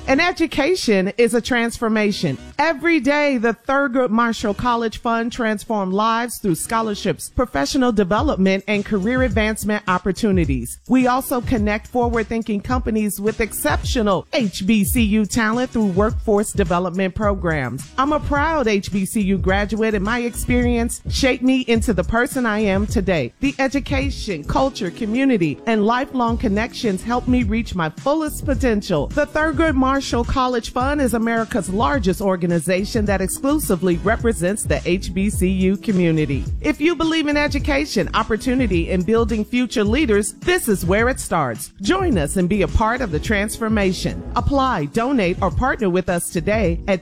An education is a transformation. Every day, the Thurgood Marshall College Fund transforms lives through scholarships, professional development, and career advancement opportunities. We also connect forward-thinking companies with exceptional HBCU talent through workforce development programs. I'm a proud HBCU graduate, and my experience shaped me into the person I am today. The education, culture, community, and lifelong connections helped me reach my fullest potential. The Thurgood Marshall College Fund is America's largest organization that exclusively represents the HBCU community. If you believe in education, opportunity, and building future leaders, this is where it starts. Join us and be a part of the transformation. Apply, donate, or partner with us today at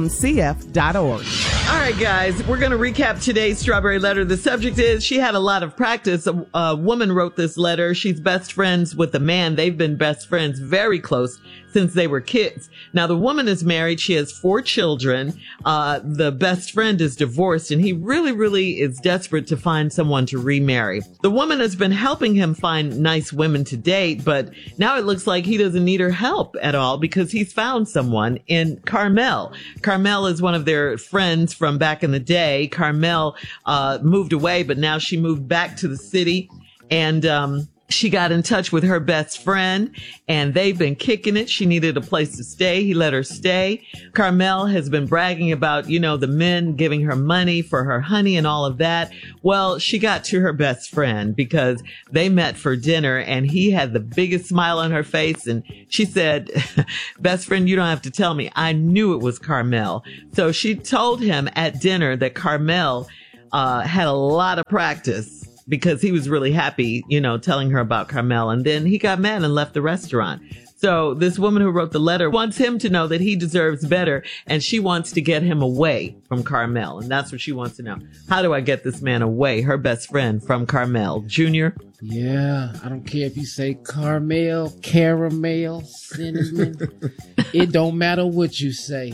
tmcf.org. All right, guys, we're going to recap today's Strawberry Letter. The subject is she had a lot of practice. A woman wrote this letter. She's best friends with a man. They've been best friends, very close, since they were kids. Now, the woman is married. She has 4 children. The best friend is divorced, and he really is desperate to find someone to remarry. The woman has been helping him find nice women to date, but now it looks like he doesn't need her help at all because he's found someone in Carmel. Carmel is one of their friends from back in the day. Carmel moved away, but now she moved back to the city, and she got in touch with her best friend, and they've been kicking it. She needed a place to stay. He let her stay. Carmel has been bragging about, the men giving her money for her honey and all of that. Well, she got to her best friend because they met for dinner, and he had the biggest smile on her face. And she said, best friend, you don't have to tell me. I knew it was Carmel. So she told him at dinner that Carmel had a lot of practice, because he was really happy, telling her about Carmel. And then he got mad and left the restaurant. So this woman who wrote the letter wants him to know that he deserves better, and she wants to get him away from Carmel. And that's what she wants to know. How do I get this man away, her best friend, from Carmel? Junior? Yeah, I don't care if you say Carmel, caramel, cinnamon. It don't matter what you say.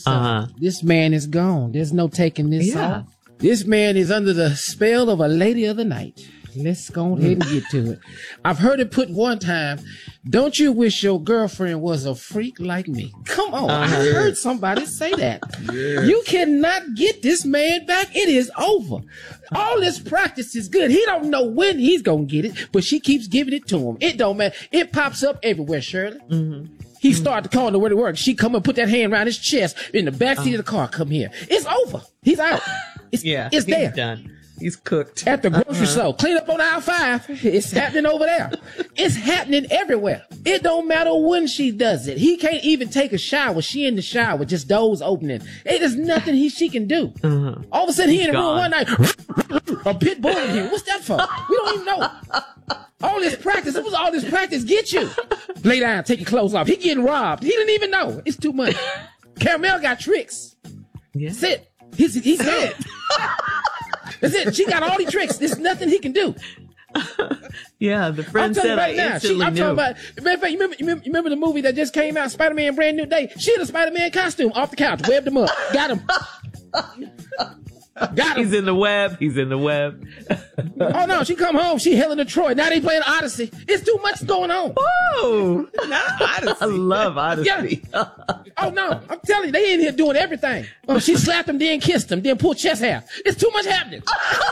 This man is gone. There's no taking this off. This man is under the spell of a lady of the night. Let's go ahead and get to it. I've heard it put one time, don't you wish your girlfriend was a freak like me? Come on, I heard somebody say that. Yes. You cannot get this man back. It is over. All this practice is good. He don't know when he's going to get it, but she keeps giving it to him. It don't matter. It pops up everywhere, Shirley. Mm-hmm. He started calling her where to work. She come and put that hand around his chest in the backseat of the car. Come here. It's over. He's out. It's there. He's done. He's cooked. At the grocery store. Clean up on aisle 5. It's happening over there. It's happening everywhere. It don't matter when she does it. He can't even take a shower. She in the shower, just doors opening. There's nothing she can do. All of a sudden, he in the room one night. A pit bull in here. What's that for? We don't even know. All this practice. What was all this practice get you? Lay down. Take your clothes off. He getting robbed. He didn't even know. It's too much. Caramel got tricks. Yeah. That's it. He's dead. That's it. She got all the tricks. There's nothing he can do. Yeah, the friend said I instantly knew. Talking about, matter of fact, you remember the movie that just came out, Spider-Man Brand New Day? She had a Spider-Man costume off the couch, webbed him up, got him. Got him. He's in the web. Oh no, she come home, she Helen of Troy. Now they playing Odyssey. It's too much going on. Oh, Odyssey. I love Odyssey. Yeah. Oh no, I'm telling you, they in here doing everything. Oh, she slapped him, then kissed him, then pulled chest hair. It's too much happening.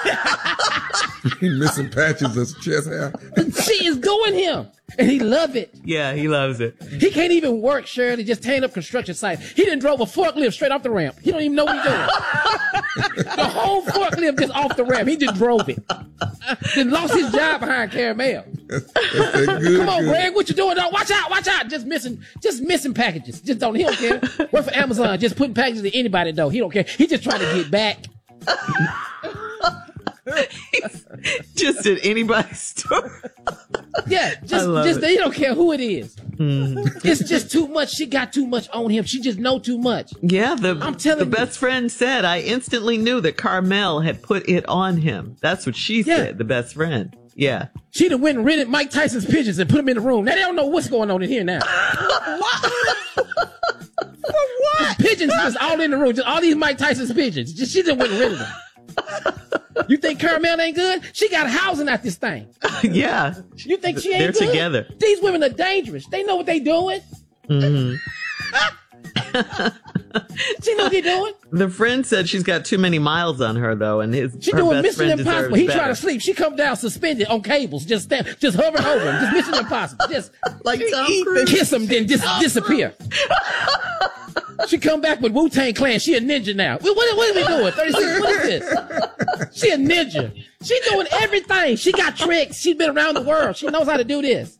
He missing patches of chest hair. She is doing him. And he love it. Yeah, he loves it. He can't even work, Shirley, just tearing up construction site. He done drove a forklift straight off the ramp. He don't even know what he's doing. The whole forklift just off the ramp. He just drove it. Then lost his job behind Caramel. Come on, Greg, what you doing? No, watch out. Just missing packages. He don't care. Work for Amazon, just putting packages to anybody though. He don't care. He just trying to get back. Just at anybody's store. Yeah, just he don't care who it is. Mm-hmm. It's just too much. She got too much on him. She just know too much. Yeah, the best friend said, I instantly knew that Carmel had put it on him. That's what she said, the best friend. Yeah. She'd have went and rented Mike Tyson's pigeons and put them in the room. Now they don't know what's going on in here now. What? For what? Pigeons just all in the room. Just all these Mike Tyson's pigeons. She just went and rented them. You think Caramel ain't good? She got housing at this thing. Yeah. You think she ain't They're good? Together. These women are dangerous. They know what they doing. Mm-hmm. She know what he doing. The friend said she's got too many miles on her, though, and she doing Mission Impossible. He try to sleep. She come down suspended on cables, just hovering over him, just Mission Impossible, just like Tom Cruise. Kiss him, then disappear. She come back with Wu-Tang Clan. She a ninja now. What are we doing? 36. What is this? She a ninja. She doing everything. She got tricks. She's been around the world. She knows how to do this.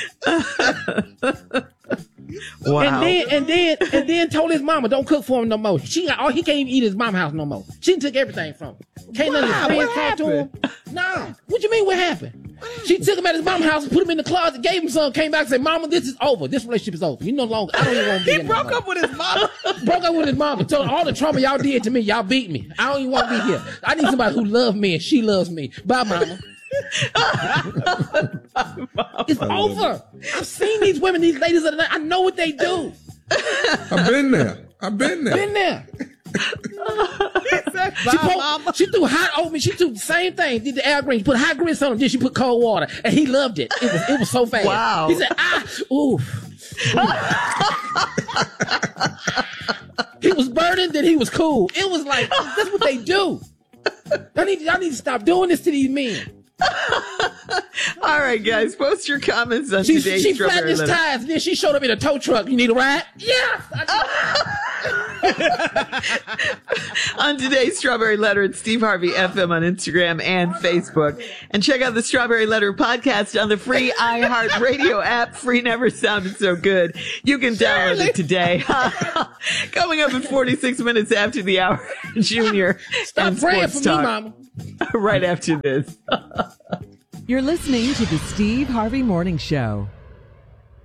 Wow. And then told his mama don't cook for him no more. He can't even eat his mama's house no more. She took everything from him. Can't none of his friends talk to him. No. What you mean what happened? She took him at his mama's house, put him in the closet, gave him some, came back and said, Mama, this is over. This relationship is over. You no longer, I don't even want to be He broke up with his mama. Broke up with his mama. Told her all the trauma y'all did to me. Y'all beat me. I don't even want to be here. I need somebody who loves me and she loves me. Bye, mama. It's over. I've seen these women, these ladies of the night. I know what they do. I've been there. Been there. She threw hot oatmeal. She threw the same thing. Did the Al Green. She put hot grits on him. Then she put cold water, and he loved it. It was so fast. Wow. He said, oof. He was burning, then he was cool. It was like that's what they do. Y'all need to stop doing this to these men. All right, guys, post your comments on today's She Strawberry flattened his Letter. tires, and then she showed up in a tow truck. You need a ride? Yes. On today's Strawberry Letter, it's Steve Harvey FM on Instagram and Facebook. And check out the Strawberry Letter podcast on the free iHeartRadio app. Free never sounded so good. You can download it today. Coming up in 46 minutes after the hour, Junior. Stop praying for Talk. me, Mama. Right after this. You're listening to the Steve Harvey Morning Show.